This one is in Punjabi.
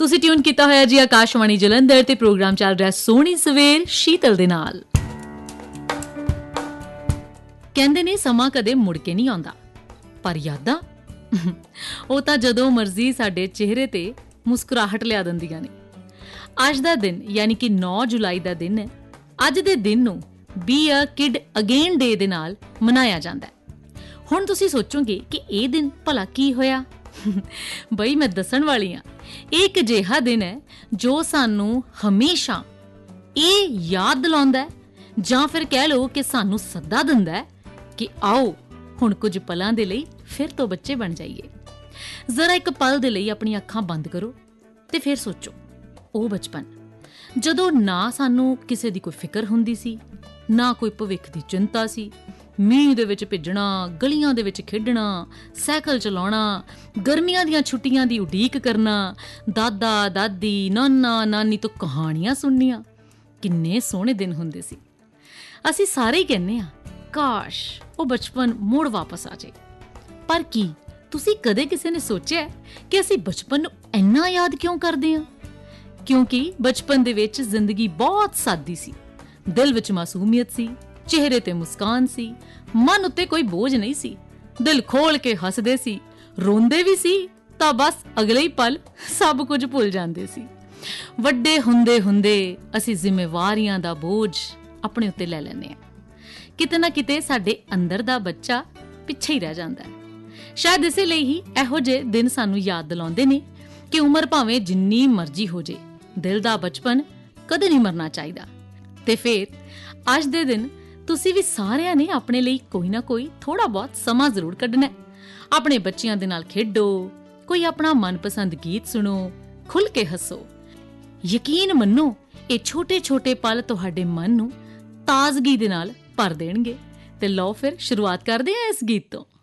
ਤੁਸੀਂ ਟਿਊਨ ਕੀਤਾ ਹੋਇਆ ਜੀ ਆਕਾਸ਼ਵਾਣੀ ਜਲੰਧਰ ਤੇ ਪ੍ਰੋਗਰਾਮ ਚੱਲ ਰਿਹਾ ਸੋਹਣੀ ਸਵੇਰ ਸ਼ੀਤਲ ਦੇ ਨਾਲ। ਕਹਿੰਦੇ ਨੇ ਸਮਾਂ ਕਦੇ ਮੁੜ ਕੇ ਨਹੀਂ ਆਉਂਦਾ, ਪਰ ਯਾਦਾਂ ਉਹ ਤਾਂ ਜਦੋਂ ਮਰਜ਼ੀ ਸਾਡੇ ਚਿਹਰੇ ਤੇ ਮੁਸਕਰਾਹਟ ਲਿਆ ਦਿੰਦੀਆਂ ਨੇ। ਅੱਜ ਦਾ ਦਿਨ ਯਾਨੀ ਕਿ 9 ਜੁਲਾਈ ਦਾ ਦਿਨ ਹੈ। ਅੱਜ ਦੇ ਦਿਨ ਨੂੰ ਬੀ ਅ ਕਿਡ ਅਗੇਨ ਡੇ ਦੇ ਨਾਲ ਮਨਾਇਆ ਜਾਂਦਾ ਹੈ। ਹੁਣ ਤੁਸੀਂ ਸੋਚੋਗੇ ਕਿ ਇਹ ਦਿਨ ਭਲਾ ਕੀ ਹੋਇਆ? ਬਈ ਮੈਂ ਦੱਸਣ ਵਾਲੀ ਹਾਂ, ਇਹ ਇੱਕ ਅਜਿਹਾ ਦਿਨ ਹੈ ਜੋ ਸਾਨੂੰ ਹਮੇਸ਼ਾ ਇਹ ਯਾਦ ਦਿਲਾਉਂਦਾ ਜਾਂ ਫਿਰ ਕਹਿ ਲਓ ਕਿ ਸਾਨੂੰ ਸੱਦਾ ਦਿੰਦਾ ਹੈ ਕਿ ਆਓ ਹੁਣ ਕੁਝ ਪਲਾਂ ਦੇ ਲਈ ਫਿਰ ਤੋਂ ਬੱਚੇ ਬਣ ਜਾਈਏ। ਜ਼ਰਾ ਇੱਕ ਪਲ ਦੇ ਲਈ ਆਪਣੀਆਂ ਅੱਖਾਂ ਬੰਦ ਕਰੋ ਤੇ ਫਿਰ ਸੋਚੋ, ਉਹ ਬਚਪਨ ਜਦੋਂ ਨਾ ਸਾਨੂੰ ਕਿਸੇ ਦੀ ਕੋਈ ਫਿਕਰ ਹੁੰਦੀ ਸੀ, ਨਾ ਕੋਈ ਭਵਿੱਖ ਦੀ ਚਿੰਤਾ ਸੀ। ਮੀਂਹ ਦੇ ਵਿੱਚ ਭਿੱਜਣਾ, ਗਲੀਆਂ ਦੇ ਵਿੱਚ ਖੇਡਣਾ, ਸਾਈਕਲ ਚਲਾਉਣਾ, ਗਰਮੀਆਂ ਦੀਆਂ ਛੁੱਟੀਆਂ ਦੀ ਉਡੀਕ ਕਰਨਾ, ਦਾਦਾ ਦਾਦੀ ਨਾਨਾ ਨਾਨੀ ਤੋਂ ਕਹਾਣੀਆਂ ਸੁਣਨੀਆਂ। ਕਿੰਨੇ ਸੋਹਣੇ ਦਿਨ ਹੁੰਦੇ ਸੀ। ਅਸੀਂ ਸਾਰੇ ਹੀ ਕਹਿੰਦੇ ਹਾਂ ਕਾਸ਼ ਉਹ ਬਚਪਨ ਮੁੜ ਵਾਪਸ ਆ ਜਾਏ। ਪਰ ਕੀ ਤੁਸੀਂ ਕਦੇ ਕਿਸੇ ਨੇ ਸੋਚਿਆ ਕਿ ਅਸੀਂ ਬਚਪਨ ਨੂੰ ਇੰਨਾ ਯਾਦ ਕਿਉਂ ਕਰਦੇ ਹਾਂ? ਕਿਉਂਕਿ ਬਚਪਨ ਦੇ ਵਿੱਚ ਜ਼ਿੰਦਗੀ ਬਹੁਤ ਸਾਦੀ ਸੀ। ਦਿਲ ਵਿੱਚ ਮਾਸੂਮੀਅਤ ਸੀ, ਚਿਹਰੇ ਤੇ ਮੁਸਕਾਨ ਸੀ, ਮਨ ਉੱਤੇ ਕੋਈ ਬੋਝ ਨਹੀਂ ਸੀ। ਦਿਲ ਖੋਲ ਕੇ ਹੱਸਦੇ ਸੀ, ਰੋਂਦੇ ਵੀ ਸੀ ਤਾਂ ਬਸ ਅਗਲੇ ਹੀ ਪਲ ਸਭ ਕੁਝ ਭੁੱਲ ਜਾਂਦੇ ਸੀ। ਵੱਡੇ ਹੁੰਦੇ ਹੁੰਦੇ ਅਸੀਂ ਜ਼ਿੰਮੇਵਾਰੀਆਂ ਦਾ ਬੋਝ ਆਪਣੇ ਉੱਤੇ ਲੈ ਲੈਂਦੇ ਹਾਂ। ਕਿਤੇ ਨਾ ਕਿਤੇ ਸਾਡੇ ਅੰਦਰ ਦਾ ਬੱਚਾ ਪਿੱਛੇ ਹੀ ਰਹਿ ਜਾਂਦਾ ਹੈ। ਸ਼ਾਇਦ ਇਸੇ ਲਈ ਹੀ ਇਹੋ ਜਿਹੇ ਦਿਨ ਸਾਨੂੰ ਯਾਦ ਦਿਲਾਉਂਦੇ ਨੇ ਕਿ ਉਮਰ ਭਾਵੇਂ ਜਿੰਨੀ ਮਰਜ਼ੀ ਹੋ ਜੇ, ਦਿਲ ਦਾ ਬਚਪਨ ਕਦੇ ਨਹੀਂ ਮਰਨਾ ਚਾਹੀਦਾ। ਤੇ ਫਿਰ ਅੱਜ ਦੇ ਦਿਨ ਤੁਸੀਂ ਵੀ ਸਾਰਿਆਂ ਨੇ ਆਪਣੇ ਲਈ ਕੋਈ ਨਾ ਕੋਈ ਥੋੜਾ ਬਹੁਤ ਸਮਾਂ ਜ਼ਰੂਰ ਕੱਢਣਾ। ਆਪਣੇ ਬੱਚਿਆਂ ਦੇ ਨਾਲ ਖੇਡੋ, ਕੋਈ ਆਪਣਾ ਮਨਪਸੰਦ ਗੀਤ ਸੁਣੋ, ਖੁੱਲ੍ਹ ਕੇ ਹੱਸੋ। ਯਕੀਨ ਮੰਨੋ, ਇਹ ਛੋਟੇ ਛੋਟੇ ਪਲ ਤੁਹਾਡੇ ਮਨ ਨੂੰ ਤਾਜ਼ਗੀ ਦੇ ਨਾਲ ਭਰ ਦੇਣਗੇ। ਤੇ ਲਓ ਫਿਰ ਸ਼ੁਰੂਆਤ ਕਰਦੇ ਹਾਂ ਇਸ ਗੀਤ ਤੋਂ।